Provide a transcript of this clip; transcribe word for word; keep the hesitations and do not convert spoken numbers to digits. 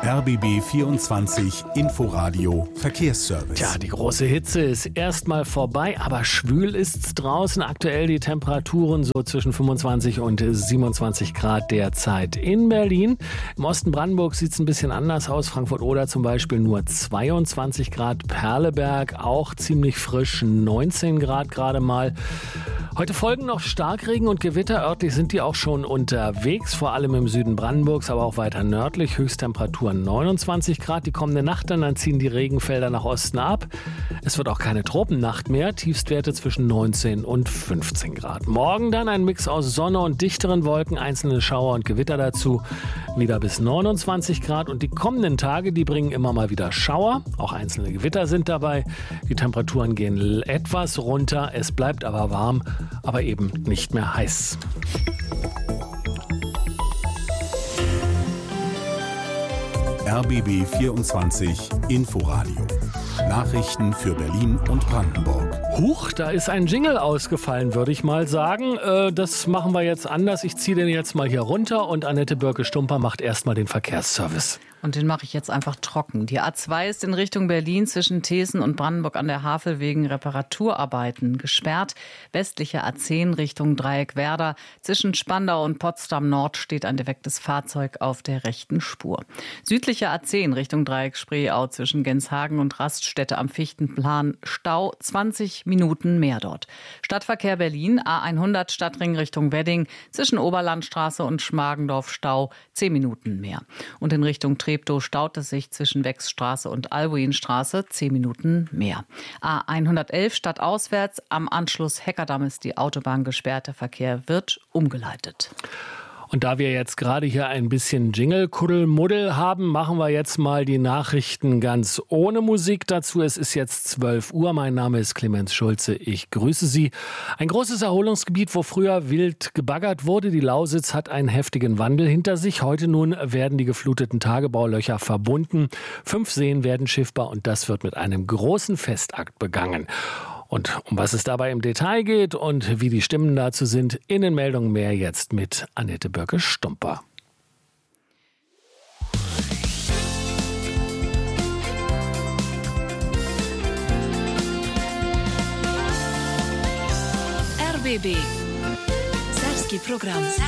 R B B vierundzwanzig Inforadio Verkehrsservice. Tja, die große Hitze ist erstmal vorbei, aber schwül ist's draußen. Aktuell die Temperaturen so zwischen fünfundzwanzig und siebenundzwanzig Grad derzeit in Berlin. Im Osten Brandenburg sieht's ein bisschen anders aus. Frankfurt-Oder zum Beispiel nur zweiundzwanzig Grad. Perleberg auch ziemlich frisch, neunzehn Grad gerade mal. Heute folgen noch Starkregen und Gewitter. Örtlich sind die auch schon unterwegs, vor allem im Süden Brandenburgs, aber auch weiter nördlich. Höchsttemperaturen neunundzwanzig Grad. Die kommende Nacht dann, dann ziehen die Regenfelder nach Osten ab. Es wird auch keine Tropennacht mehr. Tiefstwerte zwischen neunzehn und fünfzehn Grad. Morgen dann ein Mix aus Sonne und dichteren Wolken, einzelne Schauer und Gewitter dazu. Wieder bis neunundzwanzig Grad. Und die kommenden Tage, die bringen immer mal wieder Schauer. Auch einzelne Gewitter sind dabei. Die Temperaturen gehen etwas runter. Es bleibt aber warm, aber eben nicht mehr heiß. R B B vierundzwanzig Inforadio. Nachrichten für Berlin und Brandenburg. Huch, da ist ein Jingle ausgefallen, würde ich mal sagen. Äh, das machen wir jetzt anders. Ich ziehe den jetzt mal hier runter und Annette Birke-Stumper macht erstmal den Verkehrsservice. Und den mache ich jetzt einfach trocken. Die A zwei ist in Richtung Berlin zwischen Thesen und Brandenburg an der Havel wegen Reparaturarbeiten gesperrt. Westliche A zehn Richtung Dreieckwerder. Zwischen Spandau und Potsdam Nord steht ein defektes Fahrzeug auf der rechten Spur. Südliche A zehn Richtung Dreieck Spreeau zwischen Genshagen und Raststätte am Fichtenplan. Stau zwanzig Minuten mehr dort. Stadtverkehr Berlin, A hundert Stadtring Richtung Wedding. Zwischen Oberlandstraße und Schmargendorf Stau zehn Minuten mehr. Und in Richtung Treptow staut es sich zwischen Wechsstraße und Albuinstraße zehn Minuten mehr. A hundertelf stadtauswärts, am Anschluss Heckerdamm ist die Autobahn gesperrt, der Verkehr wird umgeleitet. Und da wir jetzt gerade hier ein bisschen Jingle-Kuddelmuddel haben, machen wir jetzt mal die Nachrichten ganz ohne Musik dazu. Es ist jetzt zwölf Uhr. Mein Name ist Clemens Schulze. Ich grüße Sie. Ein großes Erholungsgebiet, wo früher wild gebaggert wurde. Die Lausitz hat einen heftigen Wandel hinter sich. Heute nun werden die gefluteten Tagebaulöcher verbunden. Fünf Seen werden schiffbar und das wird mit einem großen Festakt begangen. Und um was es dabei im Detail geht und wie die Stimmen dazu sind, in den Meldungen mehr jetzt mit Annette Birke-Stumper. R B B. Serbski program.